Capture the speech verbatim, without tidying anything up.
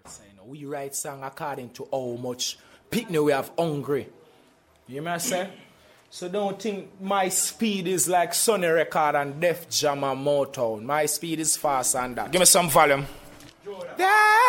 We write song according to how much picnic we have hungry. You hear me I say? So don't think my speed is like Sony Record and Def Jam and Motown. My speed is fast and that. Give me some volume. Yeah.